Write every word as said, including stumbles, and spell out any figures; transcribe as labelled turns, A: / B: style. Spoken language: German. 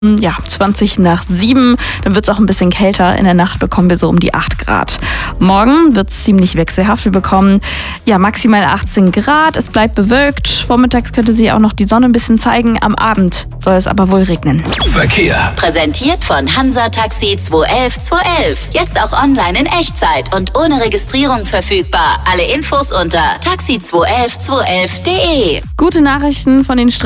A: Ja, zwanzig nach sieben. Dann wird es auch ein bisschen kälter. In der Nacht bekommen wir so um die acht Grad. Morgen wird es ziemlich wechselhaft. Wir bekommen ja maximal achtzehn Grad. Es bleibt bewölkt. Vormittags könnte sich auch noch die Sonne ein bisschen zeigen. Am Abend soll es aber wohl regnen.
B: Verkehr.
C: Präsentiert von Hansa Taxi zwei elf zwei elf. Jetzt auch online in Echtzeit und ohne Registrierung verfügbar. Alle Infos unter taxi zwei elf zwei elf punkt de.
A: Gute Nachrichten von den Straßen.